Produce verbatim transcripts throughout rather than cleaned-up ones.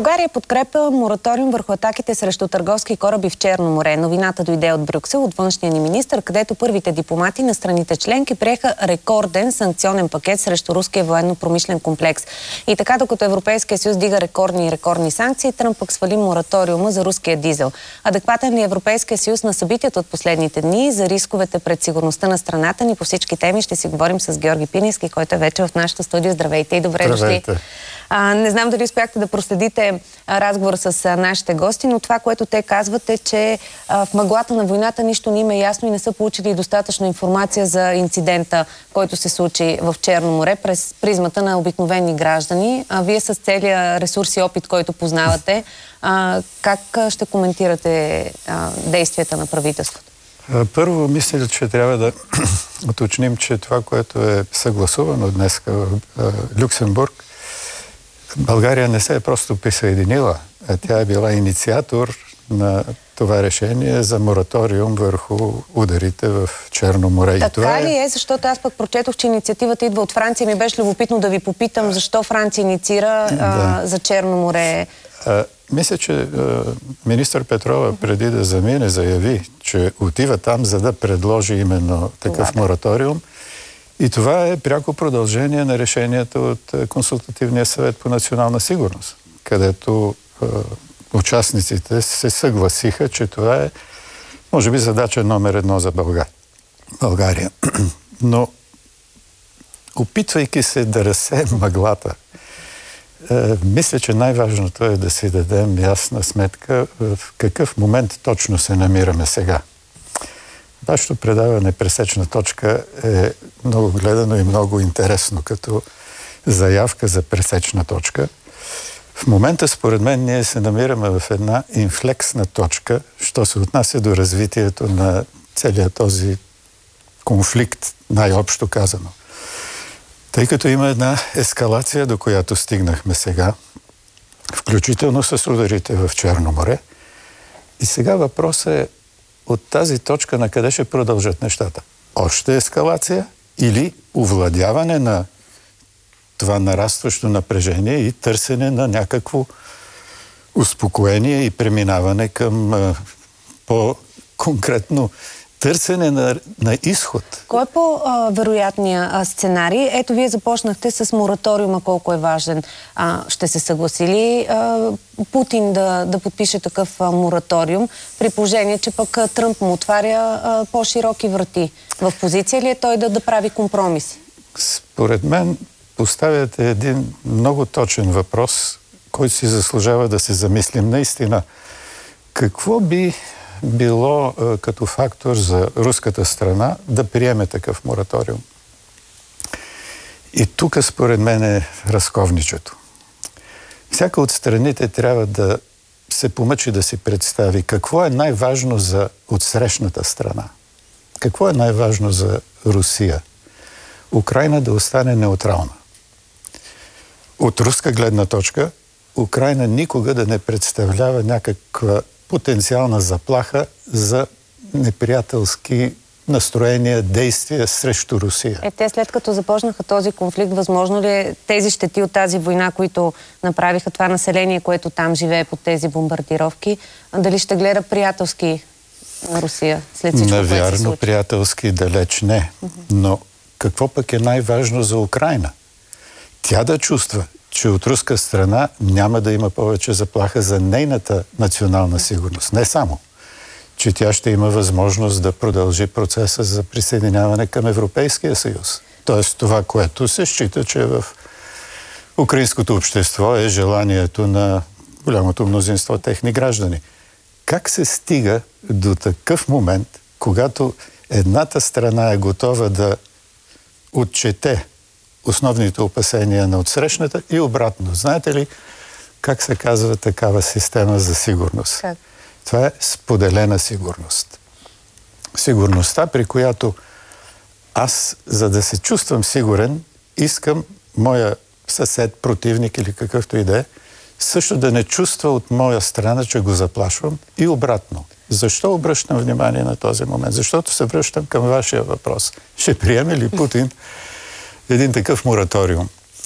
България подкрепя мораториум върху атаките срещу търговски кораби в Черно море. Новината дойде от Брюксел, от външния ни министър, където първите дипломати на страните членки приеха рекорден санкционен пакет срещу руския военно-промишлен комплекс. И така, докато Европейския съюз дига рекордни и рекордни санкции, Тръмп пък свали мораториума за руския дизел. Адекватен ли Европейския съюз на събитията от последните дни за рисковете пред сигурността на страната ни? По всички теми ще си говорим с Георги Пиневски, който е вече в нашото студио. Здравейте и добре дошли. А, не знам дали успяхте да проследите а, разговор с а, нашите гости, но това, което те казват е, че а, в мъглата на войната нищо не им е ясно и не са получили достатъчно информация за инцидента, който се случи в Черно море през призмата на обикновени граждани. А, вие с целия ресурс и опит, който познавате, а, как а, ще коментирате а, действията на правителството? Първо, мисля, че трябва да уточним, че това, което е съгласувано днес в Люксембург, България не се е просто присъединила, а тя е била инициатор на това решение за мораториум върху ударите в Черно море. Така това ли е? Защото аз пък прочетох, че инициативата идва от Франция. Ми беше любопитно да ви попитам защо Франция инициира да. а, за Черно море. А, мисля, че а, министър Петрова преди да замине заяви, че отива там, за да предложи именно такъв това, да. мораториум. И това е пряко продължение на решението от Консултативния съвет по национална сигурност, където е, участниците се съгласиха, че това е, може би, задача номер едно за България. България. Но, опитвайки се да разсеем мъглата, е, мисля, че най-важното е да си дадем ясна сметка в какъв момент точно се намираме сега. Вашето предаване "Пресечна точка" е много гледано и много интересно като заявка за пресечна точка. В момента, според мен, ние се намираме в една инфлексна точка, що се отнася до развитието на целият този конфликт, най-общо казано. Тъй като има една ескалация, до която стигнахме сега, включително с ударите в Черно море. И сега въпросът е от тази точка на къде ще продължат нещата. Още ескалация или овладяване на това нарастващо напрежение и търсене на някакво успокоение и преминаване към а, по-конкретно търсене на, на изход. Кой е по-вероятният сценарий? Ето, вие започнахте с мораториума, колко е важен. А, ще се съгласи ли а, Путин да, да подпише такъв а, мораториум, при положение, че пък а, Тръмп му отваря а, по-широки врати? В позиция ли е той да, да прави компромиси? Според мен поставяте един много точен въпрос, който си заслужава да се замислим наистина. Какво би било е, като фактор за руската страна да приеме такъв мораториум? И тук, според мен, е разковничето. Всяка от страните трябва да се помъчи да си представи какво е най-важно за отсрещната страна. Какво е най-важно за Русия? Украйна да остане неутрална. От руска гледна точка, Украйна никога да не представлява някаква потенциална заплаха за неприятелски настроения, действия срещу Русия. Е, те след като започнаха този конфликт, възможно ли е тези щети от тази война, които направиха това население, което там живее под тези бомбардировки, дали ще гледа приятелски на Русия след всичко, което се случи? Навярно, приятелски далеч не. Uh-huh. Но какво пък е най-важно за Украйна? Тя да чувства, че от руска страна няма да има повече заплаха за нейната национална сигурност. Не само, че тя ще има възможност да продължи процеса за присъединяване към Европейския съюз. Тоест това, което се счита, че в украинското общество е желанието на голямото мнозинство техни граждани. Как се стига до такъв момент, когато едната страна е готова да отчете основните опасения на отсрещната и обратно? Знаете ли как се казва такава система за сигурност? Как? Това е споделена сигурност. Сигурността, при която аз, за да се чувствам сигурен, искам моя съсед, противник или какъвто и да е, също да не чувства от моя страна, че го заплашвам, и обратно. Защо обръщам внимание на този момент? Защото се връщам към вашия въпрос. Ще приеме ли Путин един такъв мораториум?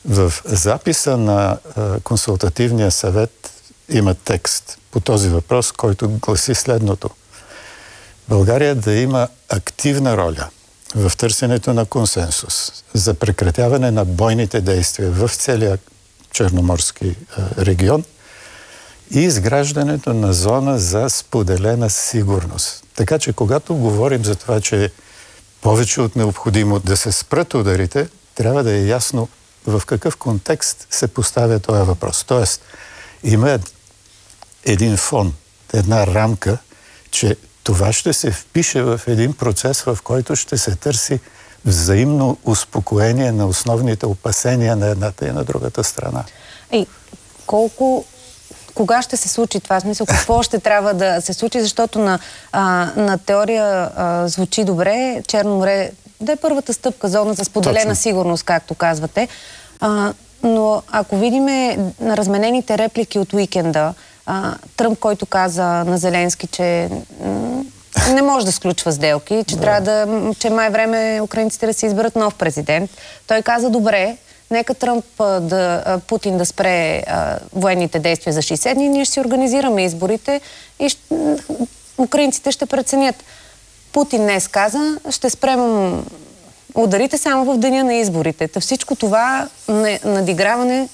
В записа на а, консултативния съвет има текст по този въпрос, който гласи следното. България да има активна роля в търсенето на консенсус за прекратяване на бойните действия в целия Черноморски а, регион и изграждането на зона за споделена сигурност. Така че, когато говорим за това, че е повече от необходимо да се спрат ударите, трябва да е ясно в какъв контекст се поставя този въпрос. Тоест, има един фон, една рамка, че това ще се впише в един процес, в който ще се търси взаимно успокоение на основните опасения на едната и на другата страна. И колко... Кога ще се случи това? В смисъл, какво ще трябва да се случи? Защото на, а, на теория а, звучи добре. Черно море да е първата стъпка, зона за споделена Точно. Сигурност, както казвате. А, но ако видиме на разменените реплики от уикенда, а, Тръмп, който каза на Зеленски, че не може да сключва сделки, че, да. трябва да, че май време украинците да се изберат нов президент. Той каза, добре, нека Тръмп да, Путин да спре а, военните действия за шейсет дни, ние ще си организираме изборите и ще, украинците ще преценят. Путин днес каза, ще спрем ударите само в деня на изборите. Та всичко това надиграване...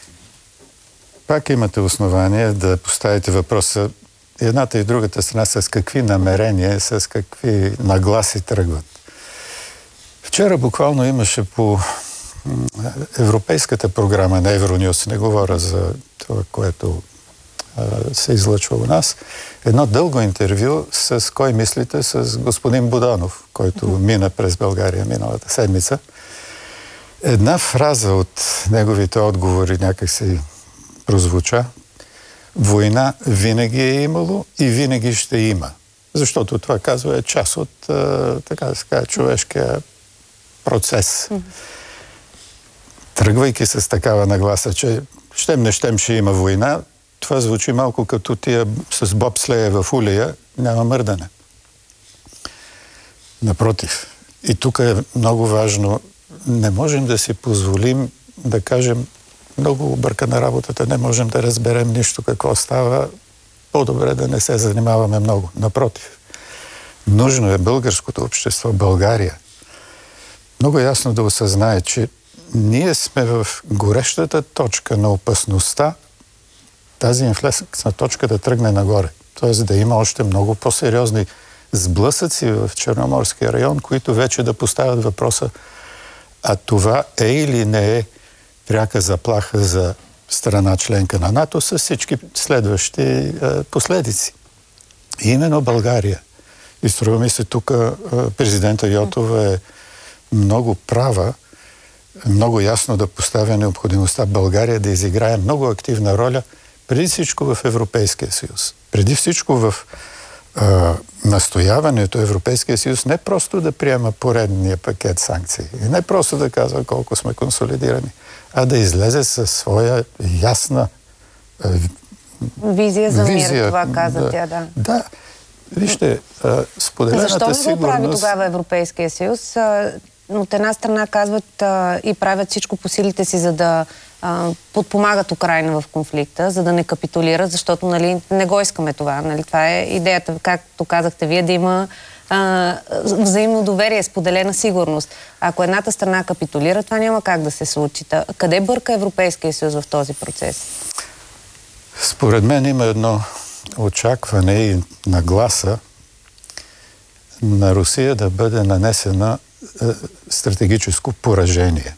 Пак имате основание да поставите въпроса едната и другата страна с какви намерения, с какви нагласи тръгват. Вчера буквално имаше по европейската програма на Евронюс, не говоря за това, което а, се излъчва у нас, едно дълго интервю с кой мислите с господин Буданов, който mm-hmm. мина през България миналата седмица. Една фраза от неговите отговори някак се прозвуча. Война винаги е имало и винаги ще има. Защото това, казва, е част от а, така да се каже, човешкия процес. Mm-hmm. Тръгвайки с такава нагласа, че щем не щем ще има война, това звучи малко като тия с бобслея в улея, няма мърдане. Напротив. И тук е много важно, не можем да си позволим да кажем много объркана работата, не можем да разберем нищо какво става, по-добре да не се занимаваме много. Напротив. Нужно е българското общество, България, много ясно да осъзнае, че ние сме в горещата точка на опасността тази инфлексна точка да тръгне нагоре. Тоест да има още много по-сериозни сблъсъци в Черноморския район, които вече да поставят въпроса, а това е или не е пряка заплаха за страна членка на НАТО с всички следващи е, последици. И именно България. И струва ми се тук е, президента Йотова е много права, много ясно да поставя необходимостта България да изиграе много активна роля преди всичко в Европейския съюз. Преди всичко в а, настояването Европейския съюз не просто да приема поредния пакет санкции и не просто да казва колко сме консолидирани, а да излезе със своя ясна а, визия за визия, мир, това каза да, тя, да. Да. Вижте, а, споделената сигурност... Защо не го прави тогава Европейския съюз? А, от една страна казват а, и правят всичко по силите си, за да а, подпомагат Украйна в конфликта, за да не капитулират, защото нали, не го искаме това. Нали? Това е идеята, както казахте вие, да има а, взаимно доверие, споделена сигурност. Ако едната страна капитулира, това няма как да се случи. Та, къде бърка Европейския съюз в този процес? Според мен има едно очакване и нагласа на Русия да бъде нанесена е, стратегическо поражение.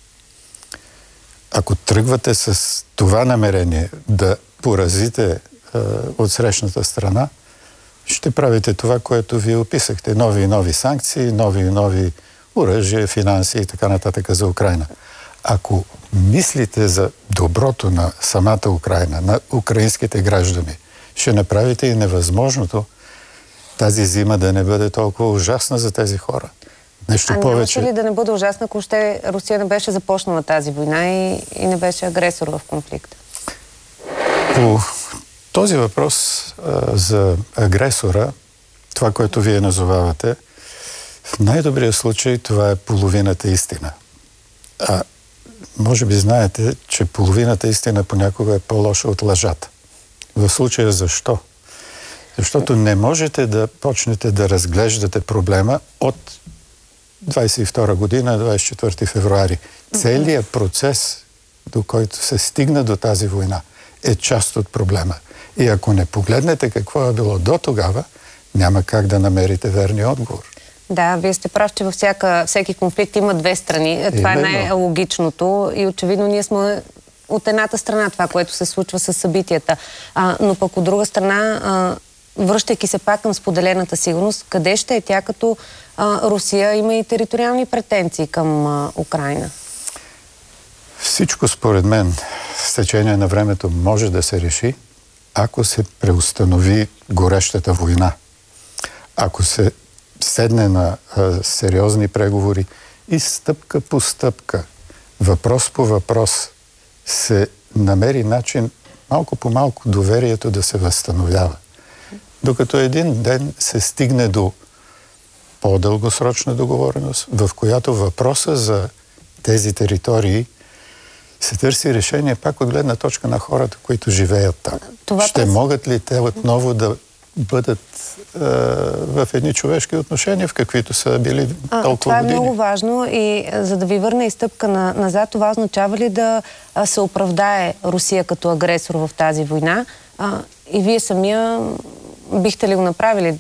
Ако тръгвате с това намерение да поразите е, от срещната страна, ще правите това, което вие описахте. Нови и нови санкции, нови и нови оръжия, финанси и така нататък за Украйна. Ако мислите за доброто на самата Украйна, на украинските граждани, ще направите и невъзможното тази зима да не бъде толкова ужасна за тези хора. Нещо а повече... нямаше ли да не бъде ужасна, ако ще Русия не беше започнала тази война и, и не беше агресор в конфликта? По този въпрос а, за агресора, това, което вие назовавате, в най-добрия случай това е половината истина. А може би знаете, че половината истина понякога е по-лоша от лъжата. В случая защо? Защото не можете да почнете да разглеждате проблема от двадесет и втора година, двадесет и четвърти февруари. Целият процес, до който се стигна до тази война, е част от проблема. И ако не погледнете какво е било до тогава, няма как да намерите верния отговор. Да, вие сте прав, че във всяка, всеки конфликт има две страни. Това Именно. е най-логичното и очевидно ние сме от едната страна, това, което се случва с събитията. А, но пък от друга страна, а, връщайки се пак към споделената сигурност, къде ще е тя, като а, Русия има и териториални претенции към а, Украйна? Всичко, според мен, с течение на времето може да се реши, ако се преустанови горещата война. Ако се седне на а, сериозни преговори и стъпка по стъпка, въпрос по въпрос, се намери начин малко по малко доверието да се възстановява. Докато един ден се стигне до по-дългосрочна договореност, в която въпроса за тези територии се търси решение пак от гледна точка на хората, които живеят там. Това Ще през... могат ли те отново да бъдат е, в едни човешки отношения, в каквито са били а, толкова това години? Това е много важно и за да ви върна и стъпка на, назад, това означава ли да се оправдае Русия като агресор в тази война? А, и вие самия бихте ли го направили?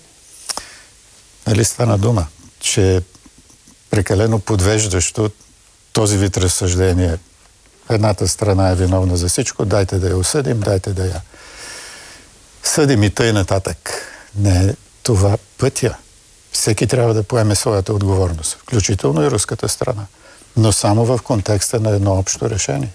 Нали стана дума, че прекалено подвеждащо този вид разсъждение. Едната страна е виновна за всичко, дайте да я осъдим, дайте да я съдим и тъй нататък. Не е това пътя. Всеки трябва да поеме своята отговорност, включително и руската страна, но само в контекста на едно общо решение.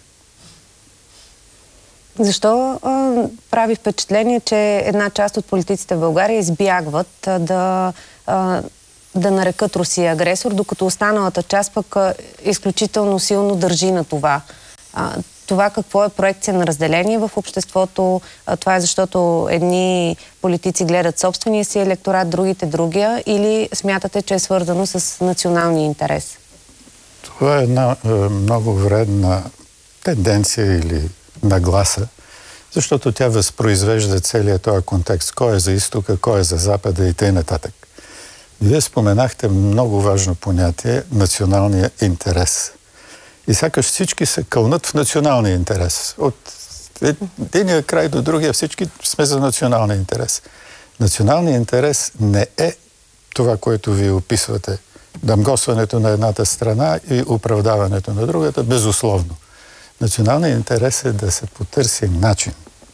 Защо а, прави впечатление, че една част от политиците в България избягват а, да, а, да нарекат Русия агресор, докато останалата част пък а, изключително силно държи на това? А, това какво е проекция на разделение в обществото? А, това е защото едни политици гледат собствения си електорат, другите другия, или смятате, че е свързано с националния интерес? Това е една е, много вредна тенденция или нагласа, защото тя възпроизвежда целият този контекст. Кой е за изтока, кой е за запада и т.н. Вие споменахте много важно понятие – националния интерес. И сякаш всички се кълнат в националния интерес. От единия край до другия всички сме за националния интерес. Националният интерес не е това, което ви описвате. Дамгосването на едната страна и оправдаването на другата, безусловно. Националният интерес е да се потърси начин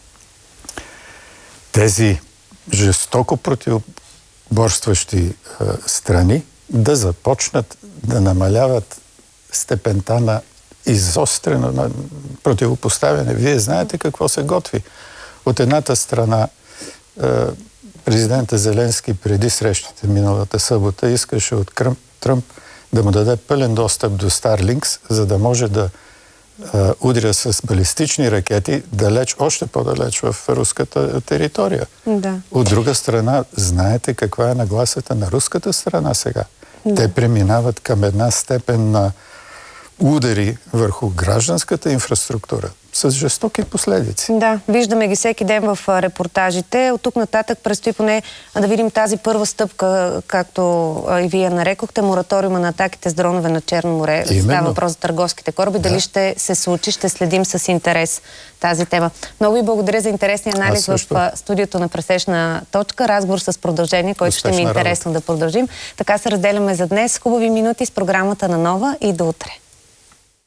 тези жестоко противоборстващи е, страни да започнат да намаляват степента на изострено на противопоставяне. Вие знаете какво се готви. От едната страна е, президента Зеленски преди срещите миналата събота искаше от Кръм, Тръмп да му даде пълен достъп до Старлинкс, за да може да е, удря с балистични ракети далеч, още по-далеч в руската територия. Да. От друга страна, знаете каква е нагласата на руската страна сега? Да. Те преминават към една степен на удари върху гражданската инфраструктура с жестоки последици. Да, виждаме ги всеки ден в репортажите. От тук нататък предстои поне да видим тази първа стъпка, както и вие нарекохте, мораториума на атаките с дронове на Черно море. Именно. Става въпрос за търговските кораби. Да. Дали ще се случи, ще следим с интерес тази тема. Много ви благодаря за интересния анализ в студиото на Пресечна точка. Разговор с продължение, който Успешна ще ми е интересно работа. Да продължим. Така се разделяме за днес. Хубави минути с програмата на Нова и до утре.